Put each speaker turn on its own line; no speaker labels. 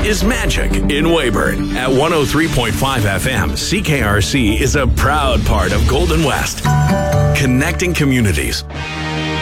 is magic in Weyburn. At 103.5 FM, CKRC is a proud part of Golden West. Connecting communities.